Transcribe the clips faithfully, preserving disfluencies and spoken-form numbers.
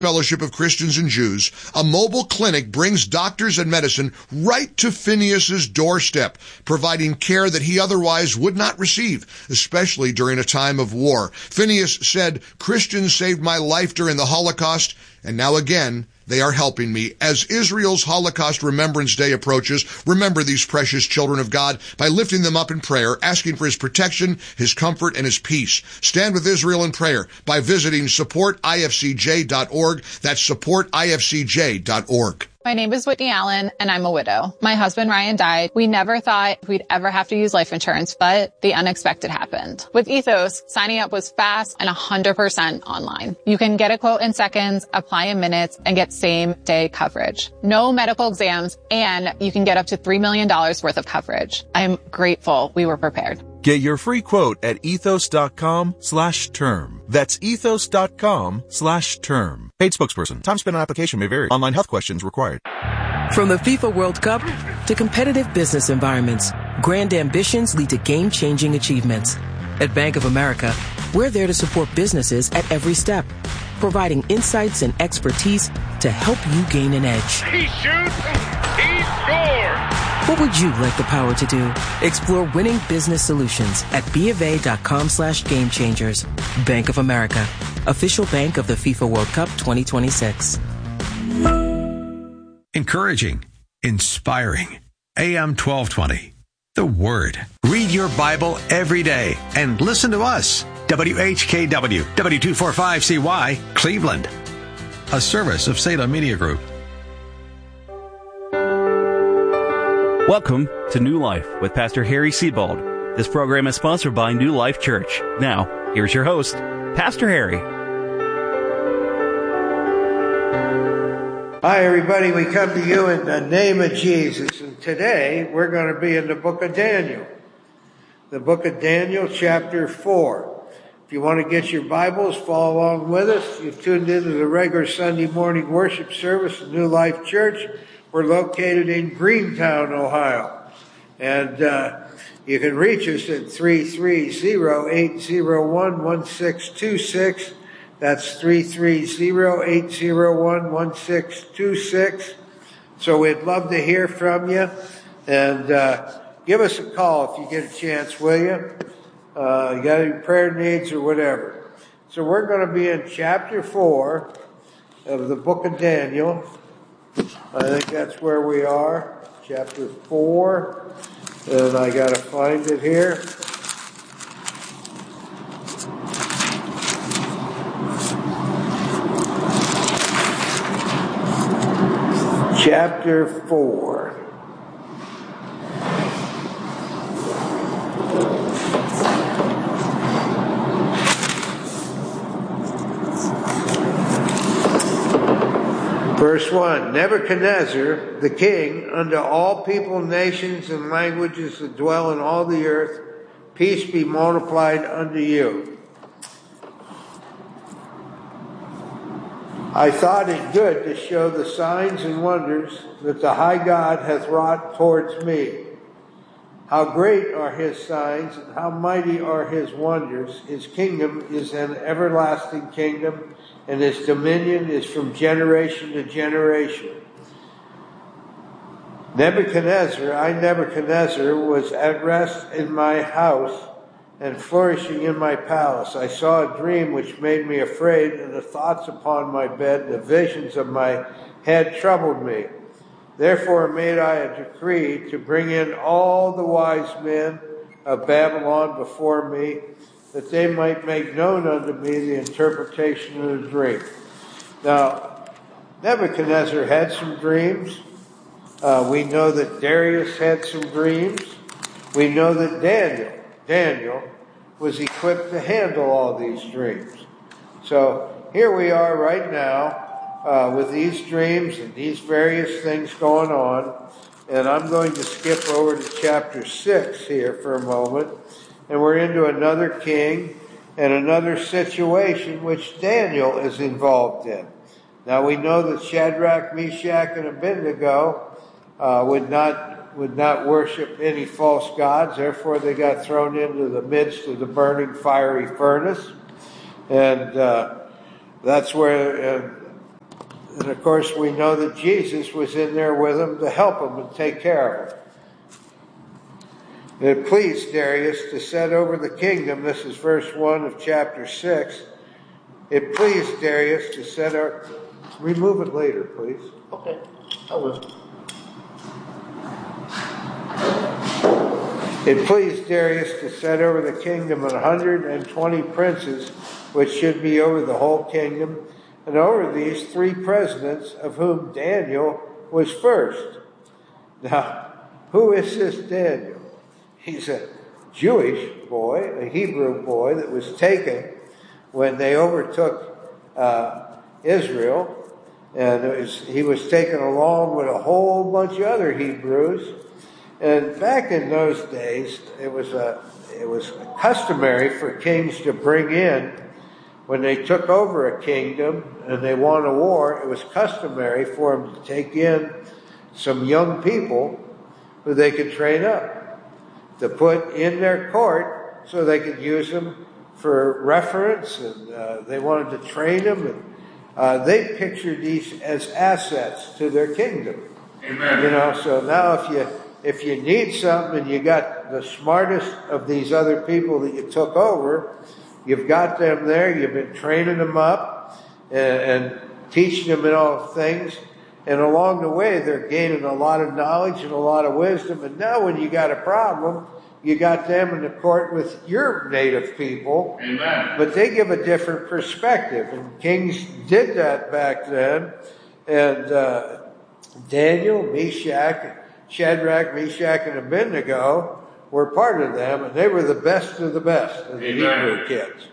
Fellowship of Christians and Jews, a mobile clinic brings doctors and medicine right to Phineas's doorstep, providing care that he otherwise would not receive, especially during a time of war. Phineas said, "Christians saved my life during the Holocaust, and now again, they are helping me." As Israel's Holocaust Remembrance Day approaches, remember these precious children of God by lifting them up in prayer, asking for his protection, his comfort, and his peace. Stand with Israel in prayer by visiting support I F C J dot org. That's support I F C J dot org. My name is Whitney Allen, and I'm a widow. My husband, Ryan, died. We never thought we'd ever have to use life insurance, but the unexpected happened. With Ethos, signing up was fast and one hundred percent online. You can get a quote in seconds, apply in minutes, and get same-day coverage. No medical exams, and you can get up to three million dollars worth of coverage. I'm grateful we were prepared. Get your free quote at ethos.com slash term. That's ethos.com slash term. Paid spokesperson. Time spent on application may vary. Online health questions required. From the FIFA World Cup to competitive business environments, grand ambitions lead to game-changing achievements. At Bank of America, we're there to support businesses at every step, providing insights and expertise to help you gain an edge. He shoots, he scores! What would you like the power to do? Explore winning business solutions at BofA.com slash game changers. Bank of America, official bank of the FIFA World Cup twenty twenty-six. Encouraging, inspiring. A M twelve twenty. The Word. Read your Bible every day and listen to us. W H K W, W two forty-five C Y, Cleveland. A service of Salem Media Group. Welcome to New Life with Pastor Harry Sebald. This program is sponsored by New Life Church. Now, here's your host, Pastor Harry. Hi, everybody. We come to you in the name of Jesus. And today, we're going to be in the book of Daniel. The book of Daniel, chapter four. If you want to get your Bibles, follow along with us. You've tuned into the regular Sunday morning worship service at New Life Church. We're located in Greentown, Ohio. And uh, you can reach us at three three zero, eight zero one, one six two six. That's three three zero, eight zero one, one six two six. So we'd love to hear from you. And uh, give us a call if you get a chance, will you? Uh, you got any prayer needs or whatever. So we're going to be in chapter four of the book of Daniel. I think that's where we are, chapter four, and I got to find it here. Chapter four. Verse one, Nebuchadnezzar, the king, unto all people, nations, and languages that dwell in all the earth, peace be multiplied unto you. I thought it good to show the signs and wonders that the high God hath wrought towards me. How great are his signs, and how mighty are his wonders. His kingdom is an everlasting kingdom, and his dominion is from generation to generation. Nebuchadnezzar, I Nebuchadnezzar, was at rest in my house and flourishing in my palace. I saw a dream which made me afraid, and the thoughts upon my bed and the visions of my head troubled me. Therefore made I a decree to bring in all the wise men of Babylon before me, that they might make known unto me the interpretation of the dream. Now, Nebuchadnezzar had some dreams. Uh, we know that Darius had some dreams. We know that Daniel, Daniel was equipped to handle all these dreams. So here we are right now uh, with these dreams and these various things going on. And I'm going to skip over to chapter six here for a moment. And we're into another king and another situation which Daniel is involved in. Now we know that Shadrach, Meshach, and Abednego uh, would not would not worship any false gods. Therefore, they got thrown into the midst of the burning fiery furnace, and uh, that's where uh, And of course, we know that Jesus was in there with them to help them and take care of them. It pleased Darius to set over the kingdom. This is verse one of chapter six. It pleased Darius to set over... Remove it later, please. Okay, I will. It pleased Darius to set over the kingdom one hundred twenty princes, which should be over the whole kingdom, and over these three presidents, of whom Daniel was first. Now, who is this Daniel? He's a Jewish boy, a Hebrew boy that was taken when they overtook uh, Israel, and it was, he was taken along with a whole bunch of other Hebrews. And back in those days, it was a it was customary for kings to bring in, when they took over a kingdom and they won a war, it was customary for them to take in some young people who they could train up, to put in their court so they could use them for reference, and uh, they wanted to train them. And uh, they pictured these as assets to their kingdom. Amen. You know, so now if you if you need something and you got the smartest of these other people that you took over, you've got them there, you've been training them up and, and teaching them in all things. And along the way, they're gaining a lot of knowledge and a lot of wisdom. And now when you got a problem, you got them in the court with your native people. Amen. But they give a different perspective. And kings did that back then. And uh, Daniel, Meshach, Shadrach, Meshach, and Abednego were part of them. And they were the best of the best of the Amen. Hebrew kids.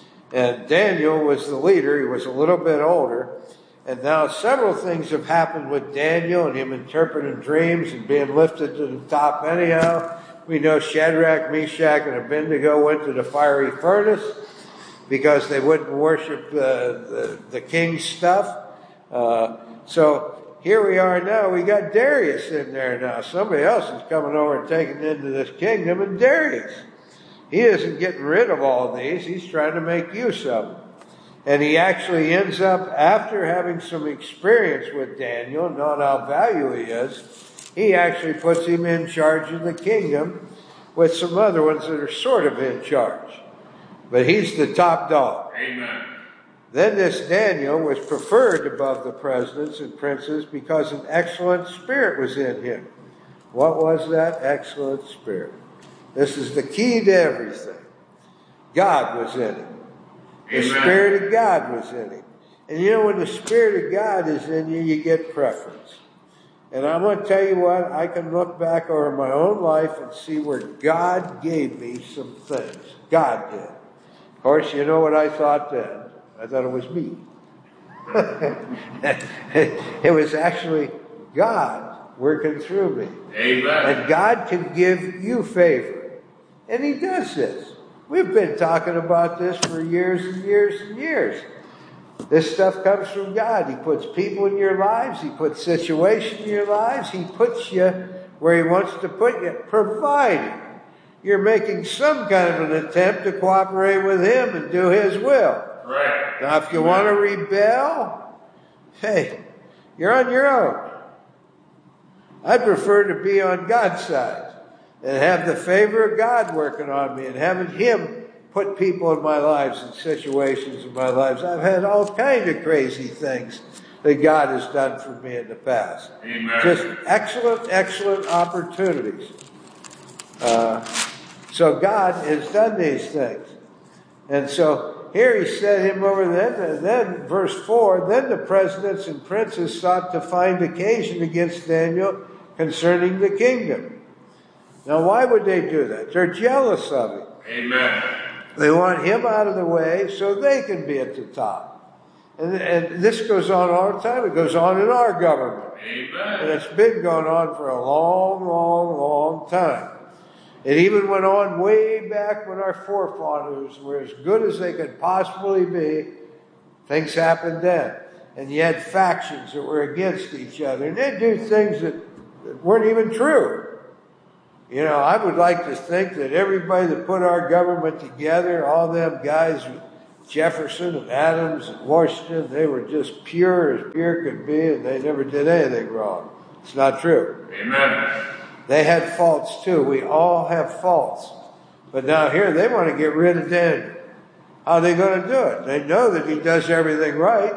And Daniel was the leader. He was a little bit older. And now several things have happened with Daniel and him interpreting dreams and being lifted to the top anyhow. We know Shadrach, Meshach, and Abednego went to the fiery furnace because they wouldn't worship the, the, the king's stuff. Uh, so here we are now. We got Darius in there now. Somebody else is coming over and taking into this kingdom, and Darius, he isn't getting rid of all these. He's trying to make use of them. And he actually ends up, after having some experience with Daniel, knowing how valuable he is, he actually puts him in charge of the kingdom with some other ones that are sort of in charge. But he's the top dog. Amen. Then this Daniel was preferred above the presidents and princes because an excellent spirit was in him. What was that excellent spirit? This is the key to everything. God was in him. The Amen. Spirit of God was in him. And you know, when the Spirit of God is in you, you get preference. And I'm going to tell you what, I can look back over my own life and see where God gave me some things. God did. Of course, you know what I thought then? I thought it was me. It was actually God working through me. Amen. And God can give you favor. And he does this. We've been talking about this for years and years and years. This stuff comes from God. He puts people in your lives. He puts situations in your lives. He puts you where he wants to put you, provided you're making some kind of an attempt to cooperate with him and do his will. Right. Now, if you Amen. Want to rebel, hey, you're on your own. I prefer to be on God's side and have the favor of God working on me and having him put people in my lives and situations in my lives. I've had all kinds of crazy things that God has done for me in the past. Amen. Just excellent, excellent opportunities. Uh, so God has done these things. And so here he set him over then. And then, verse four, then the presidents and princes sought to find occasion against Daniel concerning the kingdom. Now, why would they do that? They're jealous of him. Amen. They want him out of the way so they can be at the top. And, and this goes on all the time. It goes on in our government. Amen. And it's been going on for a long, long, long time. It even went on way back when our forefathers were as good as they could possibly be. Things happened then. And you had factions that were against each other. And they'd do things that, that weren't even true. You know, I would like to think that everybody that put our government together, all them guys Jefferson and Adams and Washington, they were just pure as pure could be, and they never did anything wrong. It's not true. Amen. They had faults too. We all have faults. But now here they want to get rid of Daniel. How are they going to do it? They know that he does everything right.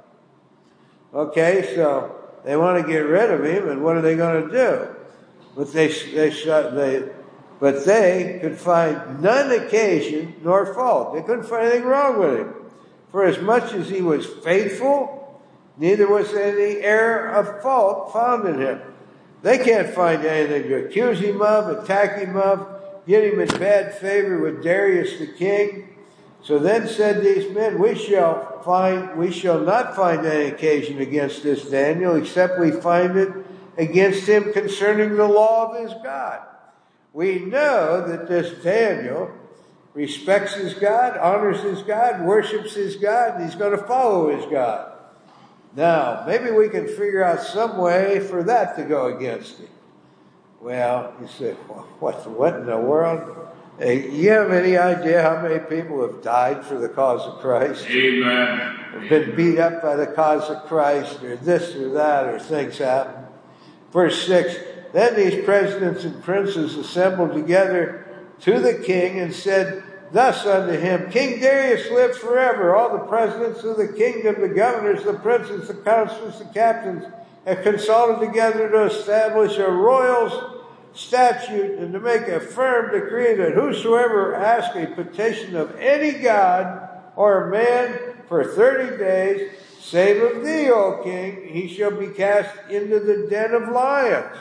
Okay, so they want to get rid of him, and what are they going to do? But they they shut they, but they could find none occasion nor fault. They couldn't find anything wrong with him. For as much as he was faithful, neither was any error of fault found in him. They can't find anything to accuse him of, attack him of, get him in bad favor with Darius the king. So then said these men, we shall find, we shall not find any occasion against this Daniel, except we find it against him concerning the law of his God. We know that this Daniel respects his God, honors his God, worships his God, and he's going to follow his God. Now, maybe we can figure out some way for that to go against him. Well, you say, what, what in the world? Hey, you have any idea how many people have died for the cause of Christ? Amen. Have been beat up by the cause of Christ, or this or that, or things happen. Verse six, then these presidents and princes assembled together to the king and said thus unto him, King Darius live forever. All the presidents of the kingdom, the governors, the princes, the counselors, the captains, have consulted together to establish a royal statute and to make a firm decree that whosoever asks a petition of any god or man for thirty days, save of thee, O king, he shall be cast into the den of lions.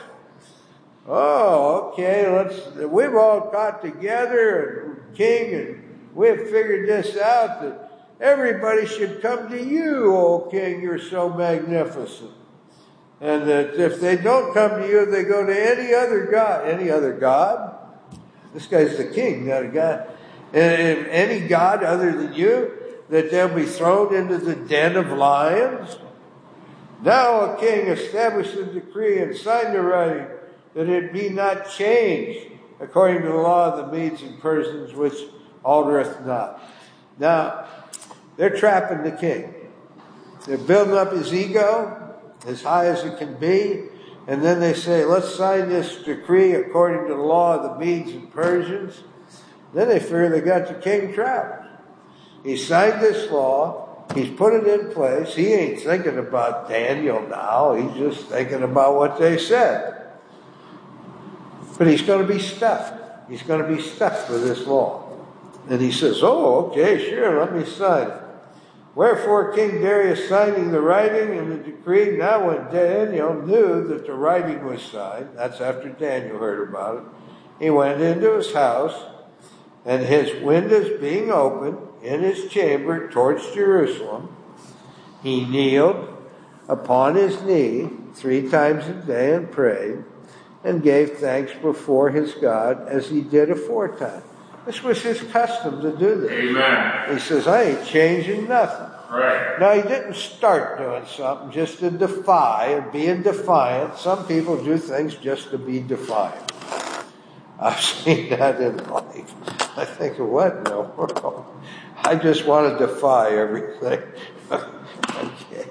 Oh, okay, let's, we've all got together, and king, and we've figured this out, that everybody should come to you, O king, you're so magnificent. And that if they don't come to you, they go to any other god. Any other god? This guy's the king, not a god. And if any god other than you, that they'll be thrown into the den of lions. Now a king established a decree and signed the writing that it be not changed according to the law of the Medes and Persians, which altereth not. Now, they're trapping the king. They're building up his ego as high as it can be, and then they say, let's sign this decree according to the law of the Medes and Persians. Then they figure they got the king trapped. He signed this law, he's put it in place, he ain't thinking about Daniel now, he's just thinking about what they said. But he's going to be stuffed. He's going to be stuffed with this law. And he says, oh, okay, sure, let me sign it. Wherefore King Darius signing the writing and the decree, now when Daniel knew that the writing was signed, that's after Daniel heard about it, he went into his house, and his windows being open in his chamber towards Jerusalem, he kneeled upon his knee three times a day and prayed, and gave thanks before his God as he did aforetime. This was his custom to do this. Amen. He says, I ain't changing nothing. Right. Now, he didn't start doing something just to defy and being defiant. Some people do things just to be defiant. I've seen that in life. I think, what in the world? I just want to defy everything. Okay.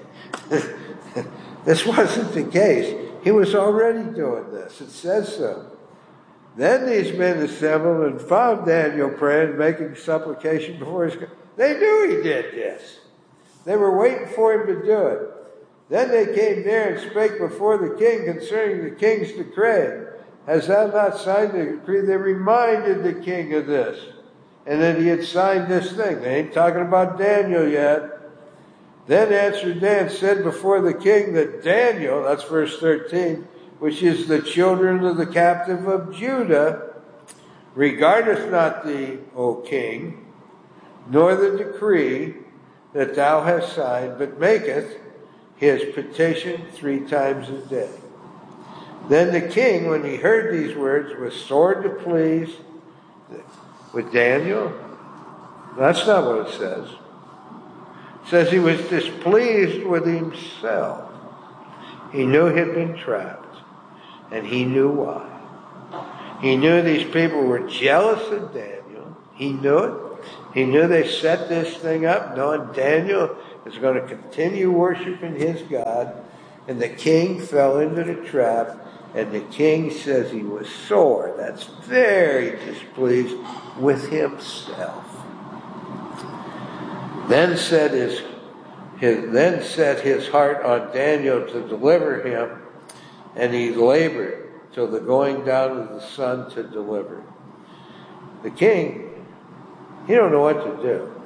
This wasn't the case. He was already doing this. It says so. Then these men assembled and found Daniel praying and making supplication before his God. They knew he did this. They were waiting for him to do it. Then they came near and spake before the king concerning the king's decree. Has thou not signed the decree? They reminded the king of this, and that he had signed this thing. They ain't talking about Daniel yet. Then answered they and said before the king that Daniel, that's verse thirteen, which is the children of the captive of Judah, regardeth not thee, O king, nor the decree that thou hast signed, but maketh his petition three times a day. Then the king, when he heard these words, was sore displeased with Daniel. That's not what it says. It says he was displeased with himself. He knew he'd been trapped, and he knew why. He knew these people were jealous of Daniel. He knew it, He knew they set this thing up knowing Daniel is going to continue worshiping his God. And the king fell into the trap. And the king says he was sore, that's very displeased with himself. Then set his, his then set his heart on Daniel to deliver him, and he labored till the going down of the sun to deliver. The king, he don't know what to do.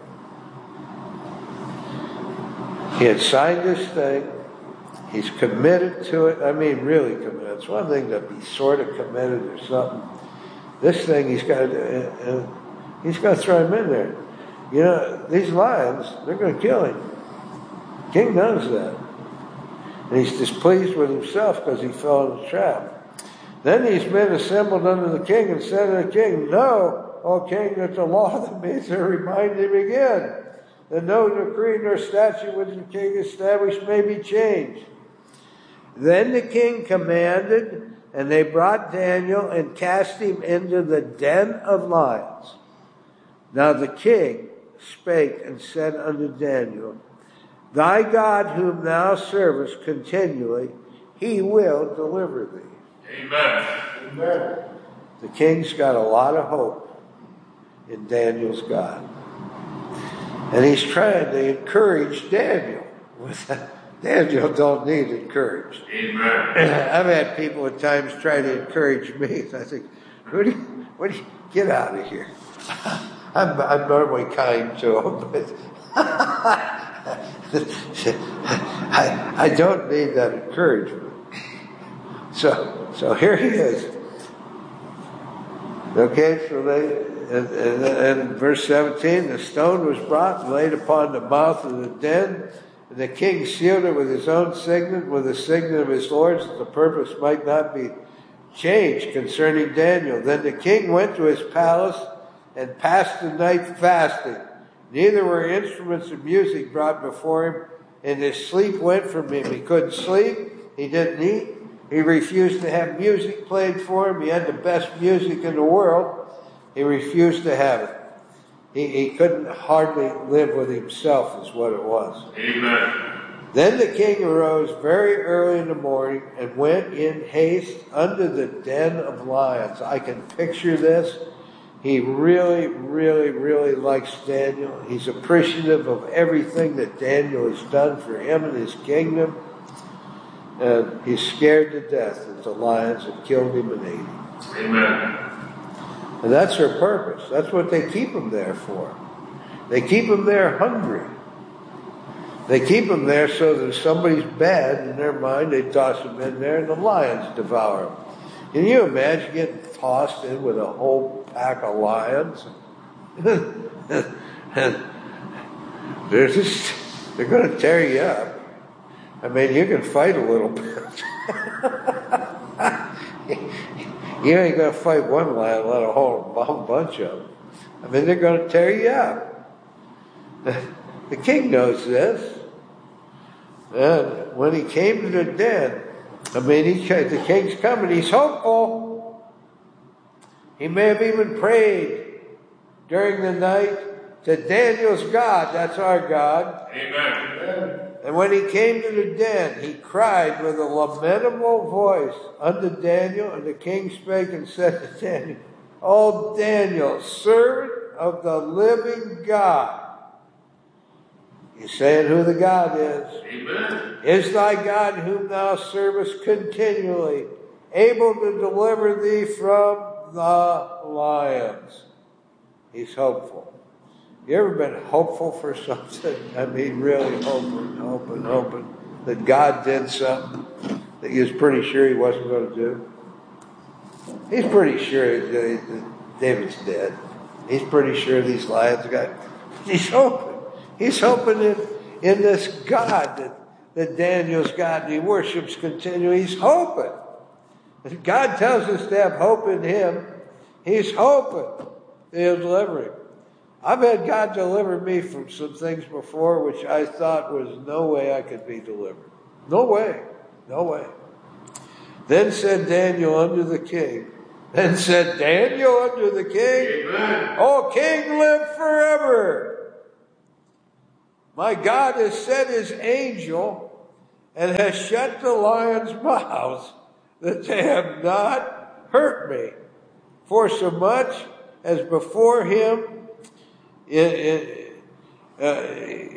He had signed this thing. He's committed to it. I mean, really committed. It's one thing to be sort of committed or something. This thing, he's got to, uh, he's got to throw him in there. You know, these lions, they're going to kill him. King knows that. And he's displeased with himself because he fell in the trap. Then these men assembled unto the king and said to the king, Know, O king, that the law that made to remind him again, that no decree nor statute which the king established may be changed. Then the king commanded, and they brought Daniel and cast him into the den of lions. Now the king spake and said unto Daniel, Thy God whom thou servest continually, he will deliver thee. Amen. Amen. The king's got a lot of hope in Daniel's God. And he's trying to encourage Daniel with that. Daniel don't need encouraged. Amen. I've had people at times try to encourage me. I think, what do you, what do you, get out of here. I'm, I'm normally kind to them, but I, I don't need that encouragement. So, so here he is. Okay, so they, and, and, and in verse seventeen, the stone was brought and laid upon the mouth of the den. And the king sealed it with his own signet, with the signet of his lords, that the purpose might not be changed concerning Daniel. Then the king went to his palace and passed the night fasting. Neither were instruments of music brought before him, and his sleep went from him. He couldn't sleep. He didn't eat. He refused to have music played for him. He had the best music in the world. He refused to have it. He, he couldn't hardly live with himself is what it was. Amen. Then the king arose very early in the morning and went in haste unto the den of lions. I can picture this. He really, really, really likes Daniel. He's appreciative of everything that Daniel has done for him and his kingdom. And he's scared to death that the lions have killed him and ate him. Amen. And that's their purpose. That's what they keep him there for. They keep him there hungry. They keep him there so that if somebody's bad in their mind, they toss him in there and the lions devour him. Can you imagine getting tossed in with a whole pack of lions? And they're just, they're going to tear you up. I mean, you can fight a little bit. You ain't going to fight one lion, let a whole bunch of them. I mean, they're going to tear you up. The king knows this. And when he came to the den, I mean, he, the king's coming. He's hopeful. He may have even prayed during the night to Daniel's God. That's our God. Amen. And when he came to the den, he cried with a lamentable voice unto Daniel. And the king spake and said to Daniel, O Daniel, servant of the living God. He's saying who the God is. Amen. Is thy God whom thou servest continually able to deliver thee from the lions? He's hopeful. You ever been hopeful for something? I mean, really hoping, hoping, hoping that God did something that he was pretty sure he wasn't going to do? He's pretty sure that David's dead. He's pretty sure these lions got... He's hoping. He's hoping in, in this God that, that Daniel's got and he worships continually. He's hoping. If God tells us to have hope in him, he's hoping that he'll deliver him. I've had God deliver me from some things before which I thought was no way I could be delivered. No way. No way. Then said Daniel unto the king, and said, Daniel unto the king, Amen. O king, live forever. My God has sent his angel and has shut the lions' mouths that they have not hurt me. For so much as before him, it, it, uh,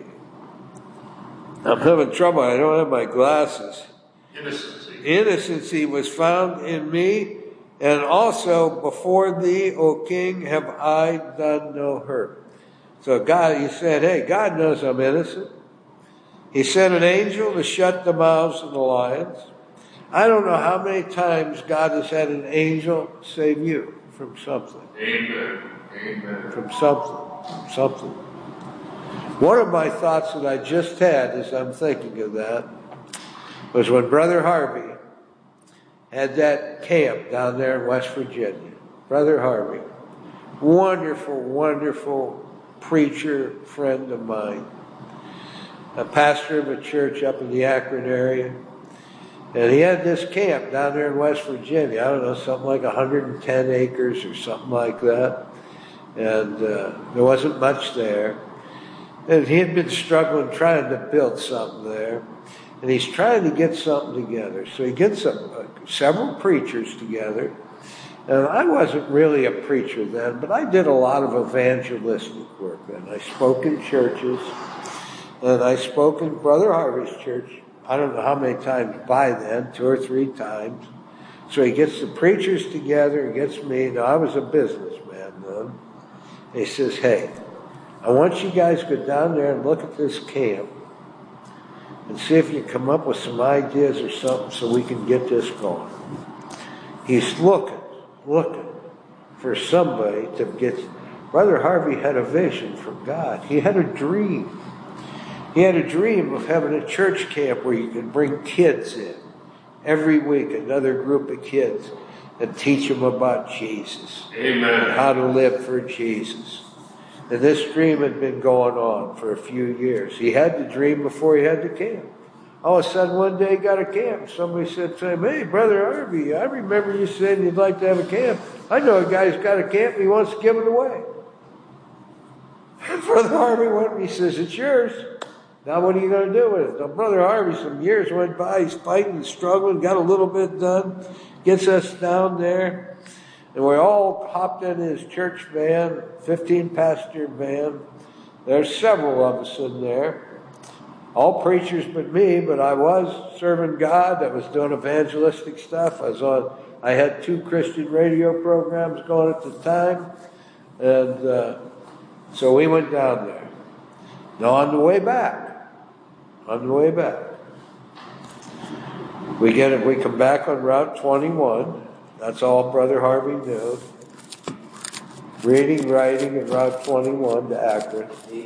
I'm having trouble. I don't have my glasses. Innocency. Innocency was found in me, and also before thee, O king, have I done no hurt. So God, he said, hey, God knows I'm innocent. He sent an angel to shut the mouths of the lions. I don't know how many times God has had an angel save you from something. Amen. Amen. From something. From something. One of my thoughts that I just had as I'm thinking of that was when Brother Harvey had that camp down there in West Virginia. Brother Harvey, wonderful, wonderful preacher friend of mine, a pastor of a church up in the Akron area. And he had this camp down there in West Virginia. I don't know, something like one hundred ten acres or something like that. And uh, there wasn't much there. And he had been struggling trying to build something there. And he's trying to get something together. So he gets some, uh, several preachers together. And I wasn't really a preacher then, but I did a lot of evangelistic work then. I spoke in churches. And I spoke in Brother Harvey's church. I don't know how many times by then, two or three times. So he gets the preachers together and gets me. Now, I was a businessman then. And he says, hey, I want you guys to go down there and look at this camp and see if you come up with some ideas or something so we can get this going. He's looking, looking for somebody to get. Brother Harvey had a vision from God. He had a dream. He had a dream of having a church camp where you could bring kids in every week, another group of kids, and teach them about Jesus. Amen. And how to live for Jesus. And this dream had been going on for a few years. He had the dream before he had the camp. All of a sudden, one day he got a camp. Somebody said to him, hey, Brother Harvey, I remember you saying you'd like to have a camp. I know a guy who's got a camp and he wants to give it away. And Brother Harvey went and he says, it's yours. Now what are you going to do with it? Now, Brother Harvey, some years went by. He's fighting and struggling, got a little bit done, gets us down there. And we all hopped in his church van, fifteen-passenger van. There's several of us in there. All preachers but me, but I was serving God. I was doing evangelistic stuff. I was on, I had two Christian radio programs going at the time. And uh, so we went down there. Now on the way back, on the way back, we get it, we come back on Route twenty-one. That's all Brother Harvey knew. Reading, writing, and Route twenty-one to Akron.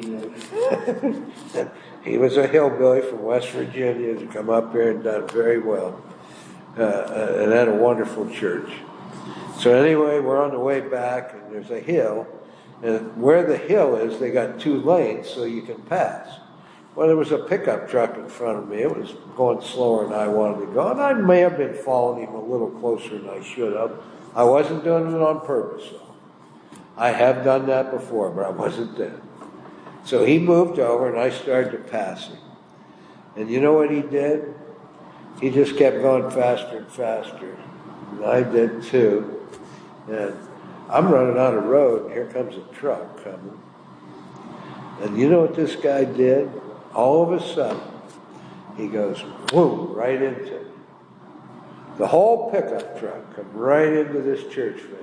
He was a hillbilly from West Virginia who's come up here and done very well. Uh, and had a wonderful church. So anyway, we're on the way back, and there's a hill. And where the hill is, they got two lanes so you can pass. Well, there was a pickup truck in front of me. It was going slower than I wanted to go. And I may have been following him a little closer than I should have. I wasn't doing it on purpose, though. I have done that before, but I wasn't then. So he moved over, and I started to pass him. And you know what he did? He just kept going faster and faster. And I did too. And I'm running on a road, and here comes a truck coming. And you know what this guy did? All of a sudden, he goes, whoom, right into it. The whole pickup truck come right into this church van.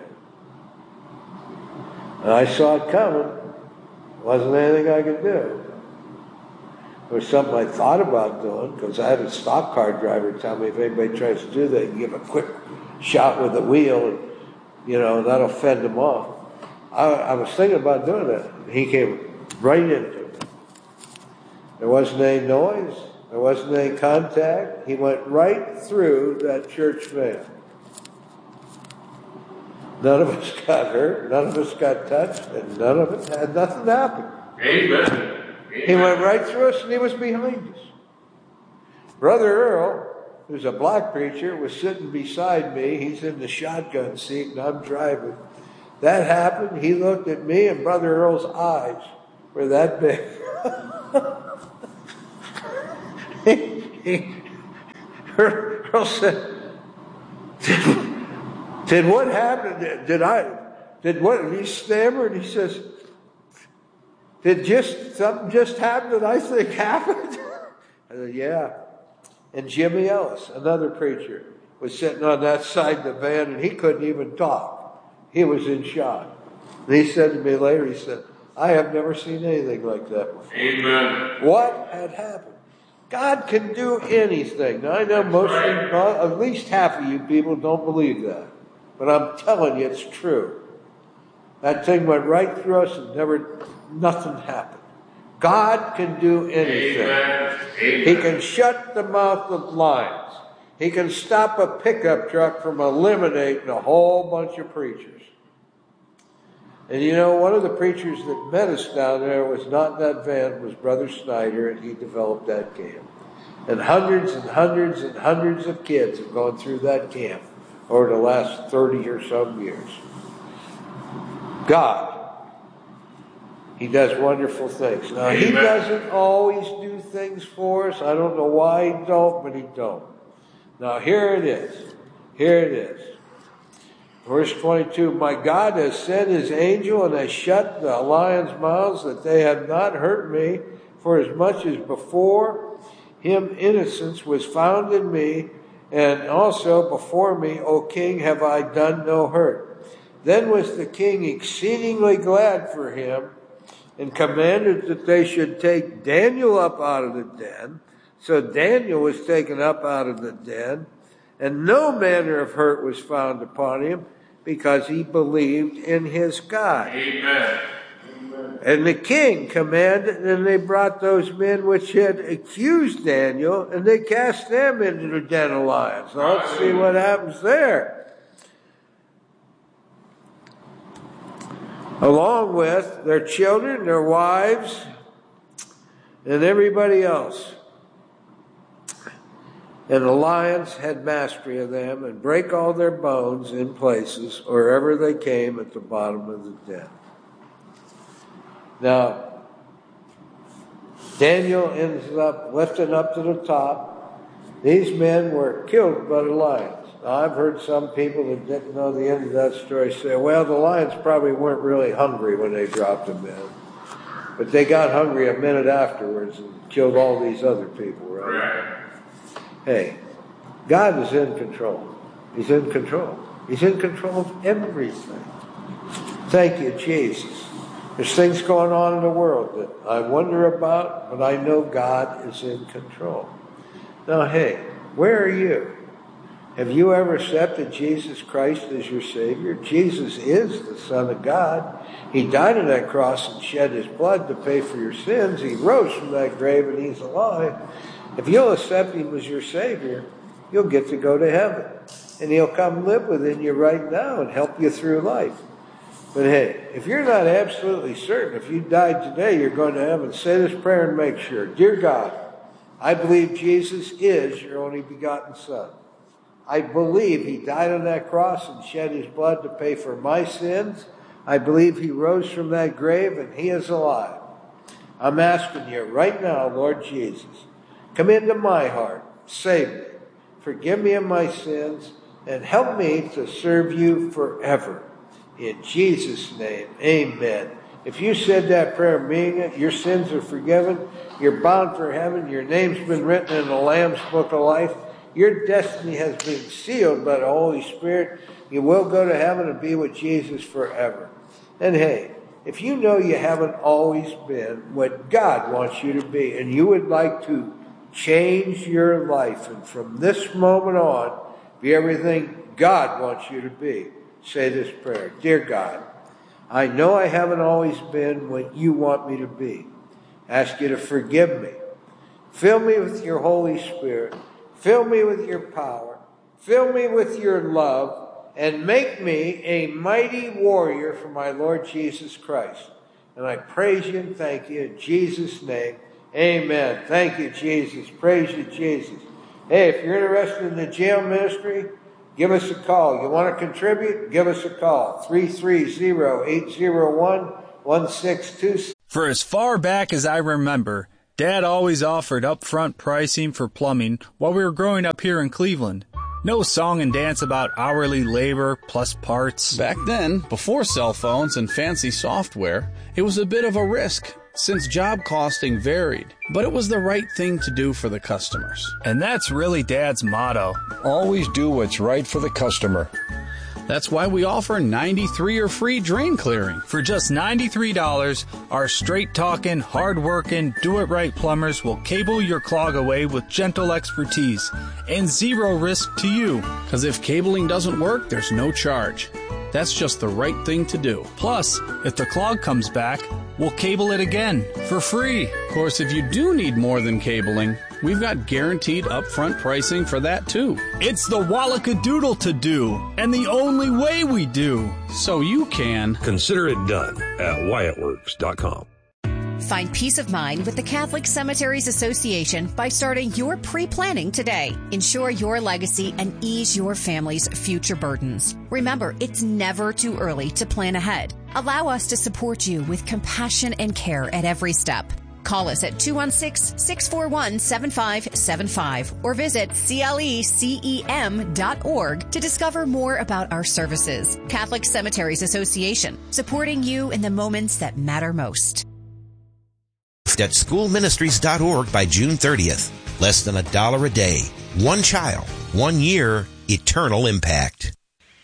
And I saw it coming. Wasn't anything I could do. It was something I thought about doing, because I had a stock car driver tell me if anybody tries to do that, you give a quick shot with the wheel, and, you know, that'll fend them off. I, I was thinking about doing that. He came right into it. There wasn't any noise. There wasn't any contact. He went right through that church van. None of us got hurt. None of us got touched. And none of us had nothing happen. Amen. Amen. He went right through us, and he was behind us. Brother Earl who's a black preacher, was sitting beside me. He's in the shotgun seat and I'm driving. That happened. He looked at me and Brother Earl's eyes were that big. he, he, Earl said, did, did what happen? Did, did I, did what? And he stammered. He says, did just, something just happen that I think happened? I said, yeah. And Jimmy Ellis, another preacher, was sitting on that side of the van and he couldn't even talk. He was in shock. And he said to me later, he said, I have never seen anything like that before. Amen. What had happened? God can do anything. Now, I know most of you, at least half of you people don't believe that. But I'm telling you, it's true. That thing went right through us and never, nothing happened. God can do anything. Amen. Amen. He can shut the mouth of lions. He can stop a pickup truck from eliminating a whole bunch of preachers. And you know, one of the preachers that met us down there was not in that van, was Brother Snyder, and he developed that camp. And hundreds and hundreds and hundreds of kids have gone through that camp over the last thirty or some years. God, He does wonderful things. Now, He doesn't always do things for us. I don't know why He don't, but He don't. Now, here it is. Here it is. Verse twenty-two, my God has sent His angel and has shut the lions' mouths that they have not hurt me, for as much as before Him innocence was found in me, and also before me, O King, have I done no hurt. Then was the king exceedingly glad for him, and commanded that they should take Daniel up out of the den. So Daniel was taken up out of the den, and no manner of hurt was found upon him, because he believed in his God. Amen. And the king commanded, and they brought those men which had accused Daniel, and they cast them into the den of lions. So let's see what happens there. Along with their children, their wives, and everybody else. And the lions had mastery of them, and brake all their bones in places, wherever they came at the bottom of the den. Now, Daniel ends up lifting up to the top. These men were killed by the lions. Now, I've heard some people that didn't know the end of that story say, well, the lions probably weren't really hungry when they dropped them in. But they got hungry a minute afterwards and killed all these other people, right? Right. Hey, God is in control. He's in control. He's in control of everything. Thank you, Jesus. There's things going on in the world that I wonder about, but I know God is in control. Now, hey, where are you? Have you ever accepted Jesus Christ as your Savior? Jesus is the Son of God. He died on that cross and shed His blood to pay for your sins. He rose from that grave and He's alive. If you'll accept Him as your Savior, you'll get to go to heaven. And He'll come live within you right now and help you through life. But hey, if you're not absolutely certain, if you died today, you're going to heaven, say this prayer and make sure. Dear God, I believe Jesus is your only begotten Son. I believe He died on that cross and shed His blood to pay for my sins. I believe He rose from that grave and He is alive. I'm asking you right now, Lord Jesus, come into my heart, save me, forgive me of my sins, and help me to serve you forever. In Jesus' name, amen. If you said that prayer, meaning it, your sins are forgiven, you're bound for heaven, your name's been written in the Lamb's Book of Life, your destiny has been sealed by the Holy Spirit, you will go to heaven and be with Jesus forever. And hey, if you know you haven't always been what God wants you to be, and you would like to change your life, and from this moment on, be everything God wants you to be, say this prayer. Dear God, I know I haven't always been what you want me to be. Ask you to forgive me. Fill me with your Holy Spirit. Fill me with your power. Fill me with your love. And make me a mighty warrior for my Lord Jesus Christ. And I praise you and thank you in Jesus' name. Amen. Thank you, Jesus. Praise you, Jesus. Hey, if you're interested in the jail ministry, give us a call. You want to contribute? Give us a call. three three zero, eight zero one, one six two six. For as far back as I remember, Dad always offered upfront pricing for plumbing while we were growing up here in Cleveland. No song and dance about hourly labor plus parts. Back then, before cell phones and fancy software, it was a bit of a risk, since job costing varied. But it was the right thing to do for the customers. And that's really Dad's motto. Always do what's right for the customer. That's why we offer ninety-three or free drain clearing. For just ninety-three dollars, our straight-talking, hard-working, do-it-right plumbers will cable your clog away with gentle expertise and zero risk to you. Because if cabling doesn't work, there's no charge. That's just the right thing to do. Plus, if the clog comes back, we'll cable it again for free. Of course, if you do need more than cabling, we've got guaranteed upfront pricing for that too. It's the Wallackadoodle to do, and the only way we do. So you can consider it done at Wyatt Works dot com. Find peace of mind with the Catholic Cemeteries Association by starting your pre-planning today. Ensure your legacy and ease your family's future burdens. Remember, it's never too early to plan ahead. Allow us to support you with compassion and care at every step. Call us at two one six, six four one, seven five seven five or visit C L E C E M dot org to discover more about our services. Catholic Cemeteries Association, supporting you in the moments that matter most. At school ministries dot org by June thirtieth. Less than a dollar a day. One child, one year, eternal impact.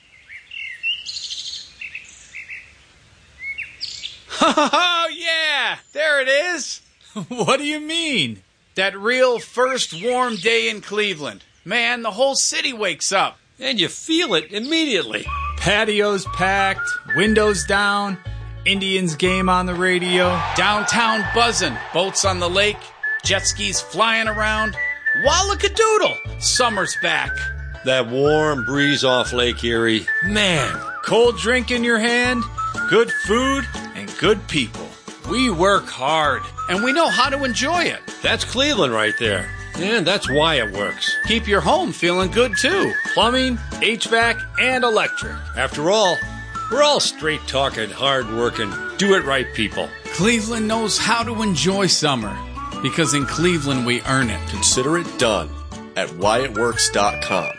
Oh, yeah! There it is! What do you mean? That real first warm day in Cleveland. Man, the whole city wakes up. And you feel it immediately. Patios packed, windows down, Indians game on the radio. Downtown buzzing, boats on the lake, jet skis flying around. Wallackadoodle! Summer's back. That warm breeze off Lake Erie. Man, cold drink in your hand, good food, and good people. We work hard, and we know how to enjoy it. That's Cleveland right there. And that's why it works. Keep your home feeling good, too. Plumbing, H V A C, and electric. After all, we're all straight-talking, hard-working, do-it-right people. Cleveland knows how to enjoy summer, because in Cleveland we earn it. Consider it done at Wyatt Works dot com.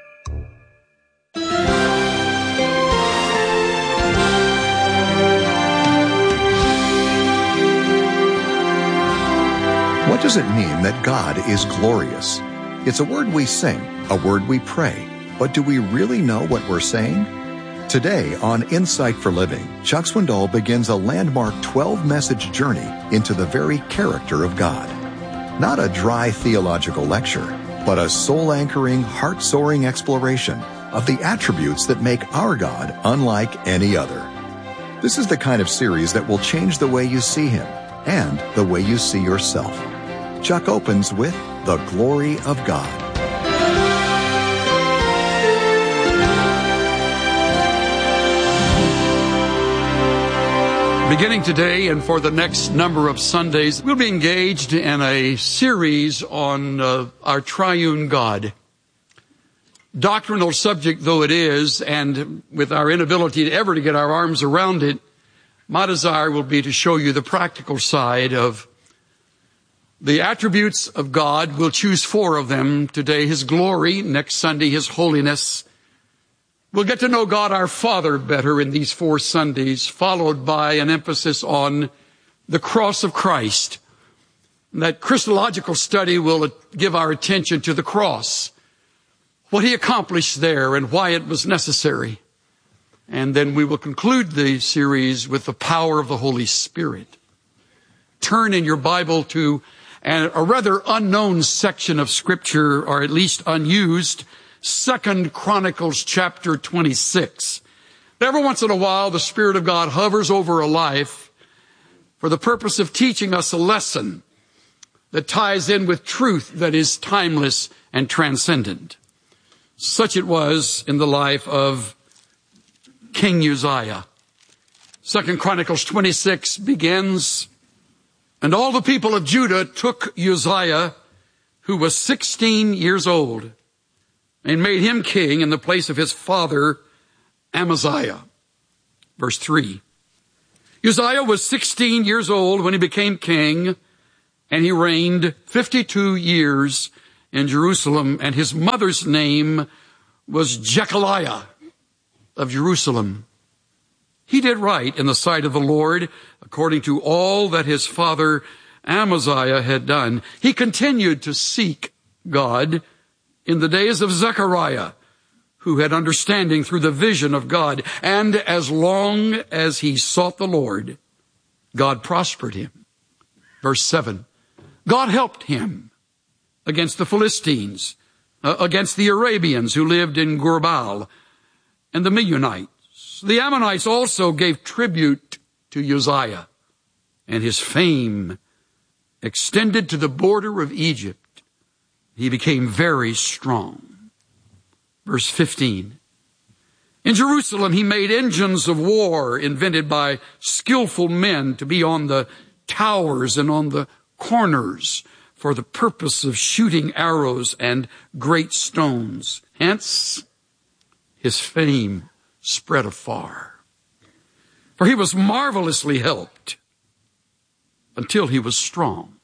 What does it mean that God is glorious? It's a word we sing, a word we pray, but do we really know what we're saying? Today on Insight for Living, Chuck Swindoll begins a landmark twelve-message journey into the very character of God. Not a dry theological lecture, but a soul-anchoring, heart-soaring exploration of the attributes that make our God unlike any other. This is the kind of series that will change the way you see Him and the way you see yourself. Chuck opens with the glory of God. Beginning today and for the next number of Sundays, we'll be engaged in a series on uh, our triune God. Doctrinal subject though it is, and with our inability to ever to get our arms around it, my desire will be to show you the practical side of the attributes of God. We'll choose four of them today. His glory, next Sunday, His holiness. We'll get to know God our Father better in these four Sundays, followed by an emphasis on the cross of Christ. And that Christological study will give our attention to the cross, what He accomplished there and why it was necessary. And then we will conclude the series with the power of the Holy Spirit. Turn in your Bible to an, a rather unknown section of Scripture, or at least unused, Second Chronicles chapter twenty-six. Every once in a while, the Spirit of God hovers over a life for the purpose of teaching us a lesson that ties in with truth that is timeless and transcendent. Such it was in the life of King Uzziah. Second Chronicles twenty-six begins, and all the people of Judah took Uzziah who was sixteen years old, and made him king in the place of his father Amaziah. Verse three. Uzziah was sixteen years old when he became king, and he reigned fifty-two years in Jerusalem, and his mother's name was Jechaliah of Jerusalem. He did right in the sight of the Lord, according to all that his father Amaziah had done. He continued to seek God in the days of Zechariah, who had understanding through the vision of God. And as long as he sought the Lord, God prospered him. Verse seven. God helped him against the Philistines, uh, against the Arabians who lived in Gurbal, and the Meunites. The Ammonites also gave tribute to Uzziah, and his fame extended to the border of Egypt. He became very strong. Verse fifteen. In Jerusalem he made engines of war invented by skillful men to be on the towers and on the corners for the purpose of shooting arrows and great stones. Hence, his fame spread afar. For he was marvelously helped until he was strong.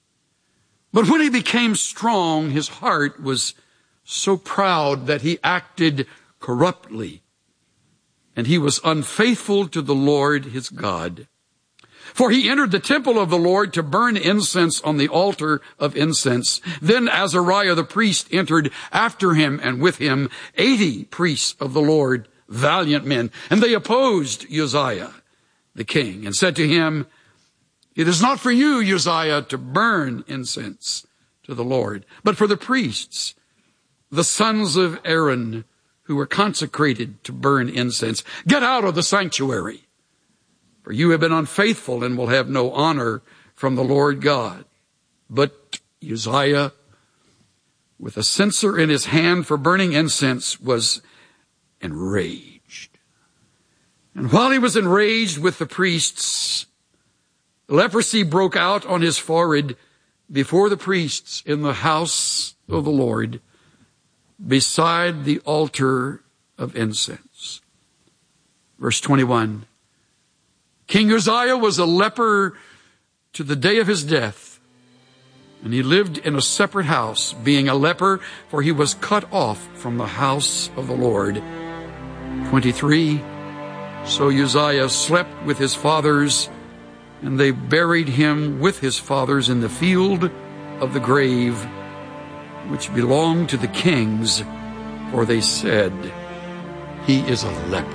But when he became strong, his heart was so proud that he acted corruptly, and he was unfaithful to the Lord his God. For he entered the temple of the Lord to burn incense on the altar of incense. Then Azariah the priest entered after him, and with him eighty priests of the Lord, valiant men. And they opposed Uzziah the king, and said to him, "It is not for you, Uzziah, to burn incense to the Lord, but for the priests, the sons of Aaron, who were consecrated to burn incense. Get out of the sanctuary, for you have been unfaithful and will have no honor from the Lord God." But Uzziah, with a censer in his hand for burning incense, was enraged. And while he was enraged with the priests, leprosy broke out on his forehead before the priests in the house of the Lord, beside the altar of incense. Verse twenty-one. King Uzziah was a leper to the day of his death, and he lived in a separate house, being a leper, for he was cut off from the house of the Lord. twenty-three. So Uzziah slept with his fathers, and they buried him with his fathers in the field of the grave, which belonged to the kings, for they said, "He is a leper."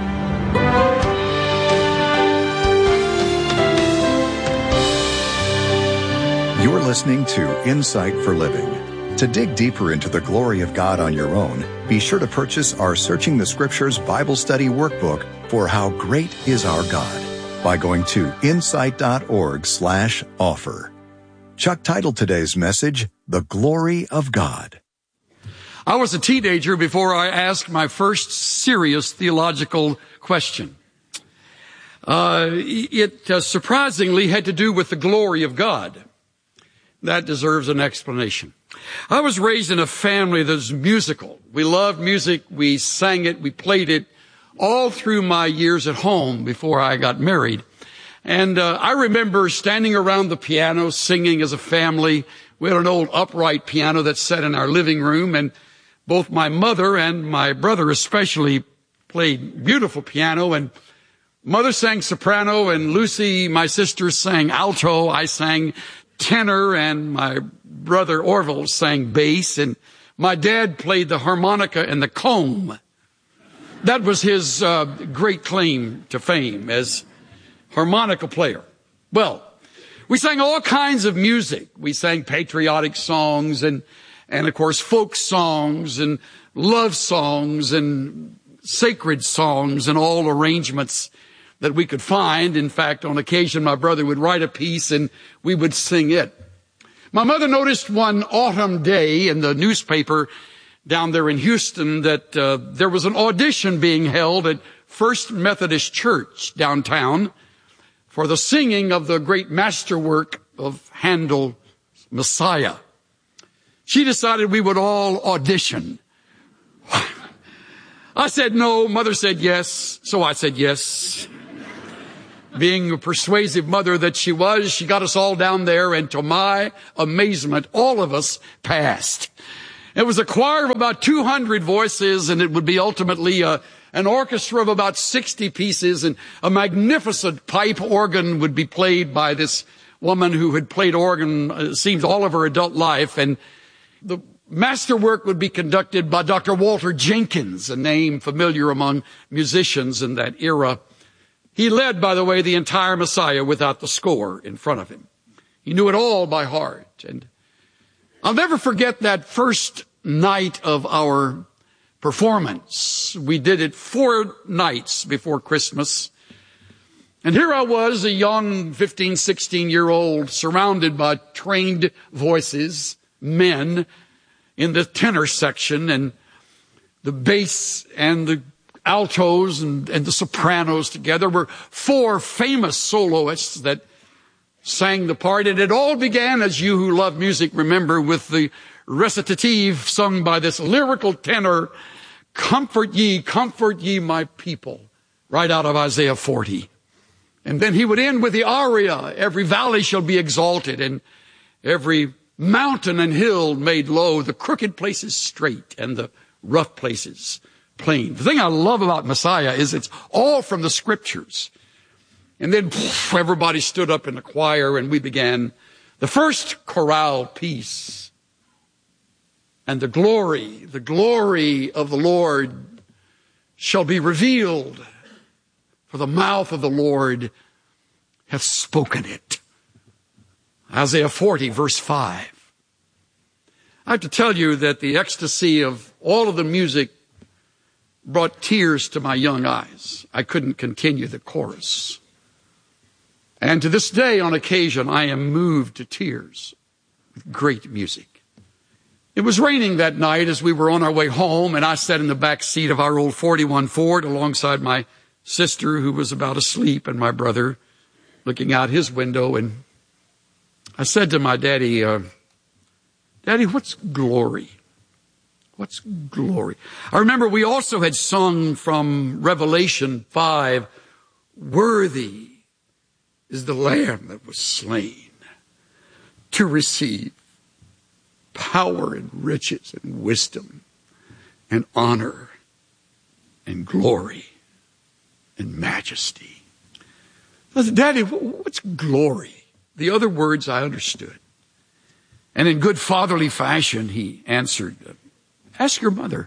You're listening to Insight for Living. To dig deeper into the glory of God on your own, be sure to purchase our Searching the Scriptures Bible Study Workbook for How Great is Our God by going to insight.org slash offer. Chuck titled today's message, The Glory of God. I was a teenager before I asked my first serious theological question. Uh, it uh, surprisingly had to do with the glory of God. That deserves an explanation. I was raised in a family that's musical. We loved music. We sang it. We played it all through my years at home before I got married. And uh, I remember standing around the piano singing as a family. We had an old upright piano that sat in our living room, and both my mother and my brother especially played beautiful piano. And mother sang soprano, and Lucy, my sister, sang alto. I sang tenor, and my brother Orville sang bass, and my dad played the harmonica and the comb. That was his uh, great claim to fame as harmonica player. Well, we sang all kinds of music. We sang patriotic songs and, and of course, folk songs and love songs and sacred songs and all arrangements that we could find. In fact, on occasion, my brother would write a piece and we would sing it. My mother noticed one autumn day in the newspaper down there in Houston that uh, there was an audition being held at First Methodist Church downtown for the singing of the great masterwork of Handel's Messiah. she decided we would all audition. I said no. Mother said yes. So I said yes. Being a persuasive mother that she was, she got us all down there, and to my amazement, all of us passed. It was a choir of about two hundred voices, and it would be ultimately a, an orchestra of about sixty pieces, and a magnificent pipe organ would be played by this woman who had played organ, uh, it seems, all of her adult life. And the masterwork would be conducted by Doctor Walter Jenkins, a name familiar among musicians in that era. He led, by the way, the entire Messiah without the score in front of him. He knew it all by heart. And I'll never forget that first night of our performance. We did it four nights before Christmas. And here I was, a young fifteen, sixteen-year-old, surrounded by trained voices, men, in the tenor section, and the bass and the altos and, and the sopranos together were four famous soloists that sang the part. And it all began, as you who love music remember, with the recitative sung by this lyrical tenor, "Comfort ye, comfort ye my people," right out of Isaiah forty. And then he would end with the aria, "Every valley shall be exalted, and every mountain and hill made low, the crooked places straight, and the rough places plain." The thing I love about Messiah is it's all from the scriptures. And then poof, everybody stood up in the choir, and we began the first chorale piece. "And the glory, the glory of the Lord shall be revealed, for the mouth of the Lord hath spoken it." Isaiah forty, verse five. I have to tell you that the ecstasy of all of the music brought tears to my young eyes. I couldn't continue the chorus. And to this day, on occasion, I am moved to tears with great music. It was raining that night as we were on our way home, and I sat in the back seat of our old forty-one Ford alongside my sister, who was about asleep, and my brother looking out his window. And I said to my daddy, uh, "Daddy, what's glory? What's glory?" I remember we also had sung from Revelation five, "Worthy is the Lamb that was slain to receive power and riches and wisdom and honor and glory and majesty." I said, "Daddy, what's glory?" The other words I understood. And in good fatherly fashion, he answered, "Ask your mother."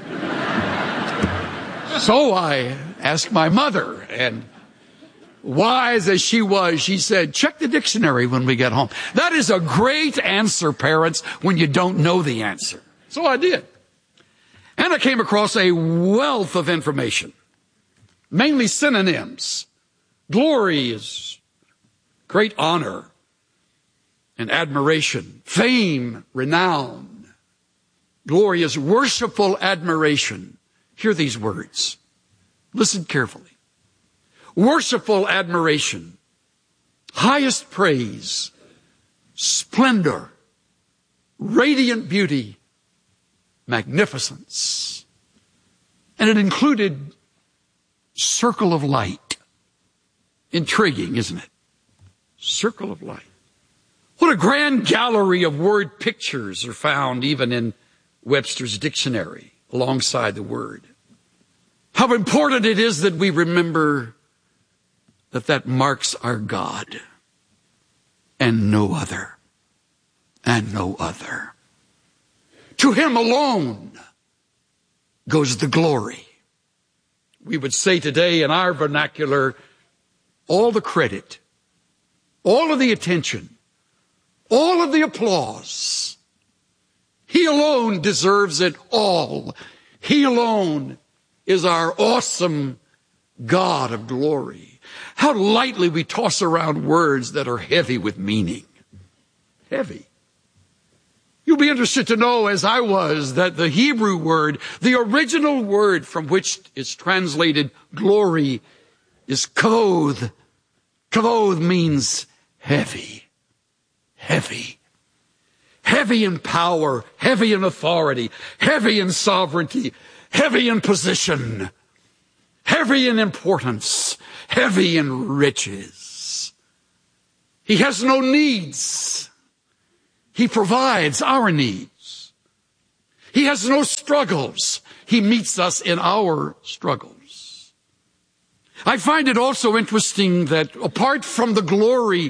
So I asked my mother, and wise as she was, she said, "Check the dictionary when we get home." That is a great answer, parents, when you don't know the answer. So I did. And I came across a wealth of information, mainly synonyms. Glory is great honor and admiration. Fame, renown. Glory is worshipful admiration. Hear these words. Listen carefully. Worshipful admiration, highest praise, splendor, radiant beauty, magnificence. And it included circle of light. Intriguing, isn't it? Circle of light. What a grand gallery of word pictures are found even in Webster's dictionary alongside the word. How important it is that we remember that that marks our God and no other, and no other. To him alone goes the glory. We would say today in our vernacular, all the credit, all of the attention, all of the applause. He alone deserves it all. He alone is our awesome God of glory. How lightly we toss around words that are heavy with meaning. Heavy. You'll be interested to know, as I was, that the Hebrew word, the original word from which is translated glory, is kavod. Kavod means heavy. Heavy. heavy in power, heavy in authority, heavy in sovereignty, heavy in position, heavy in importance, heavy in riches. He has no needs. He provides our needs. He has no struggles. He meets us in our struggles. I find it also interesting that apart from the glory,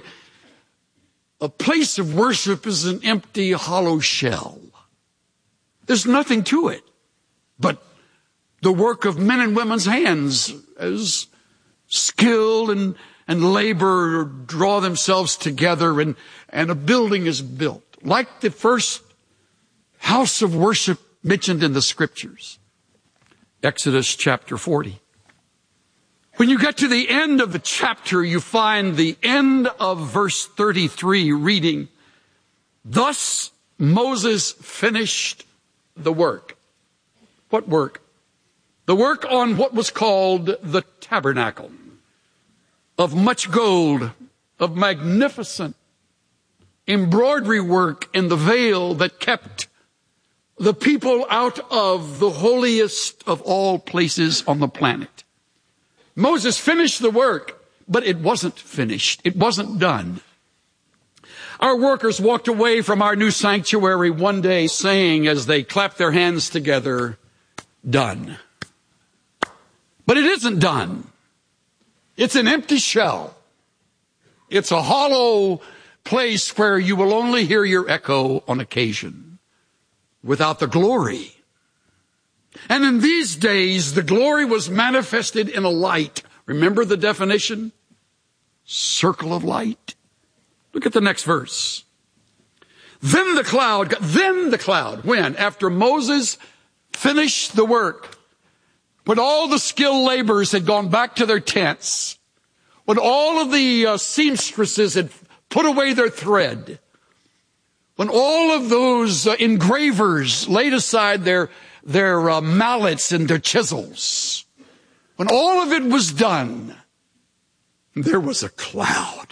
a place of worship is an empty, hollow shell. There's nothing to it but the work of men and women's hands as skill and, and labor draw themselves together and, and a building is built. Like the first house of worship mentioned in the scriptures. Exodus chapter forty. When you get to the end of the chapter, you find the end of verse thirty-three reading, "Thus Moses finished the work." What work? The work on what was called the tabernacle, of much gold, of magnificent embroidery work in the veil that kept the people out of the holiest of all places on the planet. Moses finished the work, but it wasn't finished. It wasn't done. Our workers walked away from our new sanctuary one day saying as they clapped their hands together, "Done." But it isn't done. It's an empty shell. It's a hollow place where you will only hear your echo on occasion without the glory. And in these days, the glory was manifested in a light. Remember the definition? Circle of light. Look at the next verse. Then the cloud, then the cloud, when? After Moses finished the work, when all the skilled laborers had gone back to their tents, when all of the uh, seamstresses had put away their thread, when all of those uh, engravers laid aside their their uh, mallets and their chisels, when all of it was done, there was a cloud.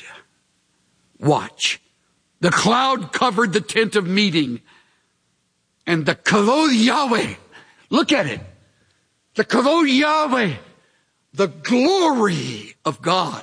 Watch. The cloud covered the tent of meeting, and the Kavod Yahweh, look at it, the Kavod Yahweh, the glory of God,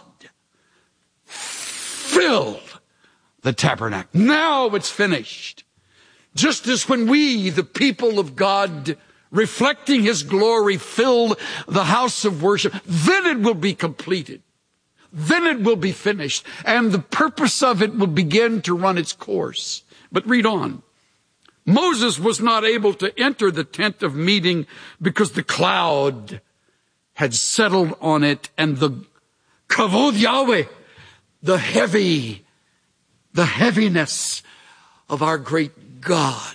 filled the tabernacle. Now it's finished. Just as when we, the people of God, reflecting his glory, filled the house of worship, then it will be completed. Then it will be finished. And the purpose of it will begin to run its course. But read on. Moses was not able to enter the tent of meeting because the cloud had settled on it, and the Kavod Yahweh, the heavy, the heaviness of our great God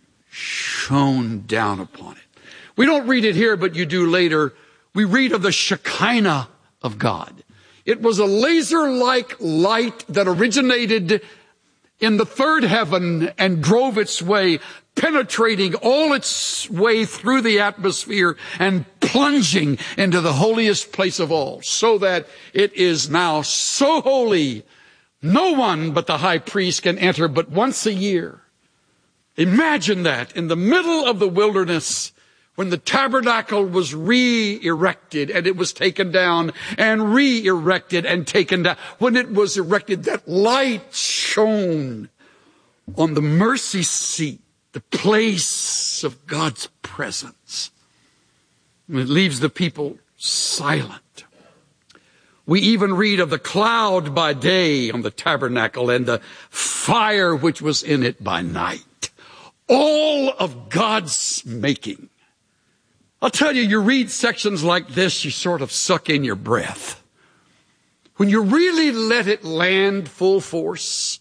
shone down upon it. We don't read it here, but you do later. We read of the Shekinah of God. It was a laser-like light that originated in the third heaven and drove its way, penetrating all its way through the atmosphere and plunging into the holiest place of all, so that it is now so holy, no one but the high priest can enter but once a year. Imagine that in the middle of the wilderness, when the tabernacle was re-erected and it was taken down and re-erected and taken down. When it was erected, that light shone on the mercy seat, the place of God's presence. And it leaves the people silent. We even read of the cloud by day on the tabernacle and the fire which was in it by night. All of God's making. I'll tell you, you read sections like this, you sort of suck in your breath. When you really let it land full force,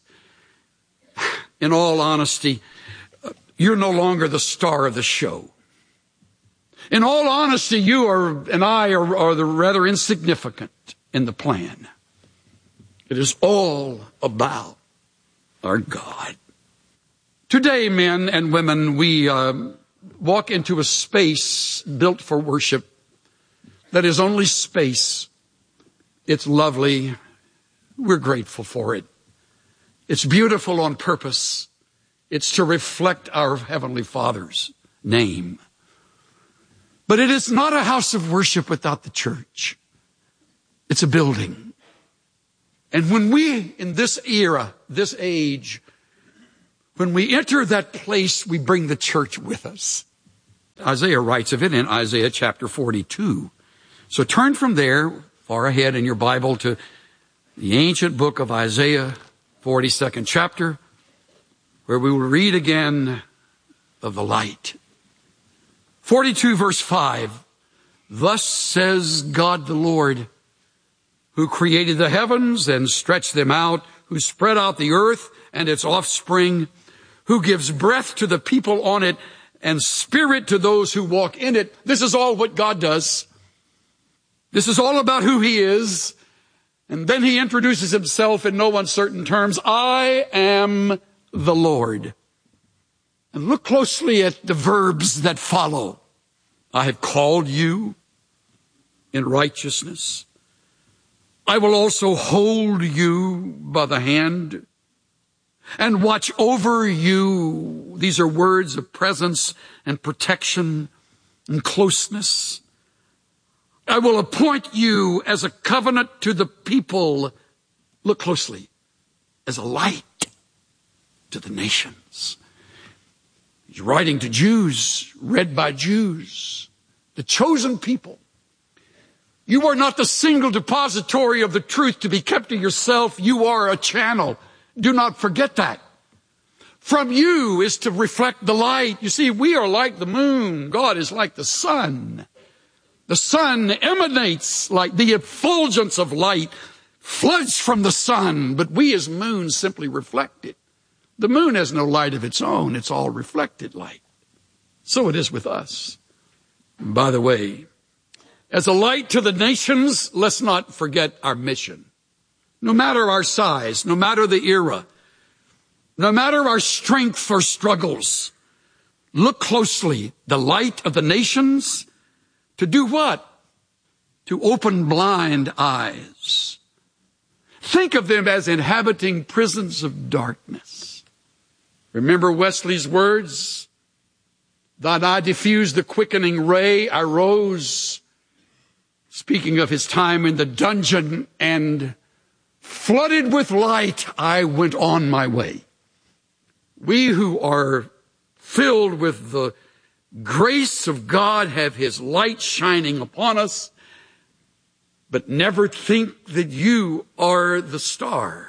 in all honesty, you're no longer the star of the show. In all honesty, you are, and I are, are the rather insignificant in the plan. It is all about our God. Today, men and women, we uh, walk into a space built for worship that is only space. It's lovely. We're grateful for it. It's beautiful on purpose. It's to reflect our Heavenly Father's name. But it is not a house of worship without the church. It's a building. And when we, in this era, this age, when we enter that place, we bring the church with us. Isaiah writes of it in Isaiah chapter forty-two. So turn from there, far ahead in your Bible, to the ancient book of Isaiah, forty-second chapter, where we will read again of the light. forty-two verse five, thus says God the Lord, who created the heavens and stretched them out, who spread out the earth and its offspring, who gives breath to the people on it and spirit to those who walk in it. This is all what God does. This is all about who he is. And then he introduces himself in no uncertain terms. I am the Lord. And look closely at the verbs that follow. I have called you in righteousness. I will also hold you by the hand and watch over you. These are words of presence and protection and closeness. I will appoint you as a covenant to the people. Look closely. As a light to the nations. He's writing to Jews, read by Jews, the chosen people. You are not the single depository of the truth to be kept to yourself. You are a channel. Do not forget that. From you is to reflect the light. You see, we are like the moon. God is like the sun. The sun emanates like the effulgence of light, floods from the sun, but we as moon simply reflect it. The moon has no light of its own. It's all reflected light. So it is with us. And by the way, as a light to the nations, let's not forget our mission. No matter our size, no matter the era, no matter our strength or struggles, look closely. The light of the nations, to do what? To open blind eyes. Think of them as inhabiting prisons of darkness. Remember Wesley's words? That I diffused the quickening ray, I rose, speaking of his time in the dungeon, and flooded with light, I went on my way. We who are filled with the grace of God have his light shining upon us, but never think that you are the star.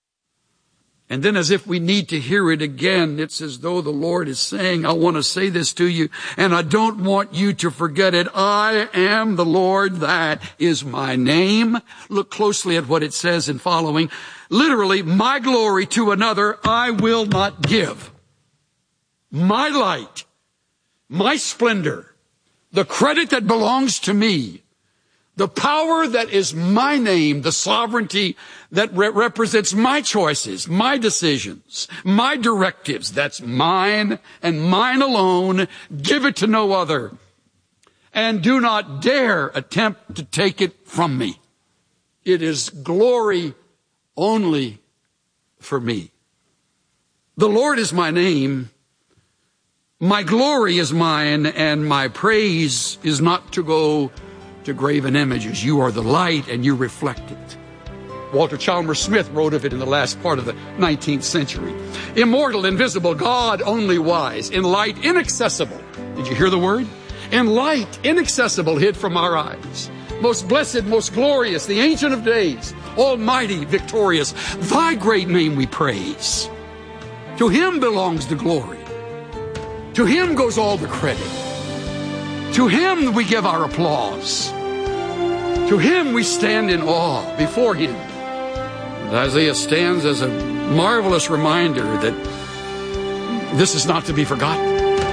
And then as if we need to hear it again, it's as though the Lord is saying, I want to say this to you, and I don't want you to forget it. I am the Lord, that is my name. Look closely at what it says in following. Literally, my glory to another I will not give. My light, my splendor, the credit that belongs to me, the power that is my name, the sovereignty that re- represents my choices, my decisions, my directives, that's mine and mine alone. Give it to no other. And do not dare attempt to take it from me. It is glory only for me. The Lord is my name. My glory is mine, and my praise is not to go to graven images. You are the light, and you reflect it. Walter Chalmers Smith wrote of it in the last part of the nineteenth century. Immortal, invisible, God only wise, in light inaccessible. Did you hear the word? In light inaccessible, hid from our eyes. Most blessed, most glorious, the Ancient of Days, almighty, victorious. Thy great name we praise. To him belongs the glory. To him goes all the credit. To him we give our applause. To him we stand in awe before him. And Isaiah stands as a marvelous reminder that this is not to be forgotten.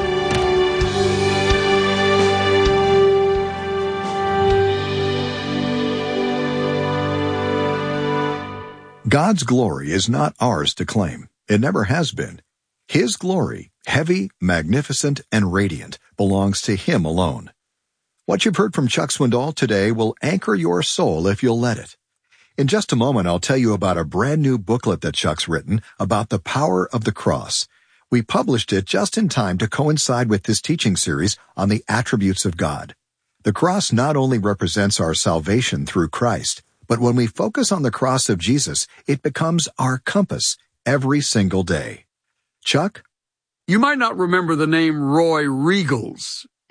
God's glory is not ours to claim. It never has been. His glory, heavy, magnificent, and radiant, belongs to him alone. What you've heard from Chuck Swindoll today will anchor your soul if you'll let it. In just a moment, I'll tell you about a brand new booklet that Chuck's written about the power of the cross. We published it just in time to coincide with this teaching series on the attributes of God. The cross not only represents our salvation through Christ, but when we focus on the cross of Jesus, it becomes our compass every single day. Chuck? You might not remember the name Roy Riegels.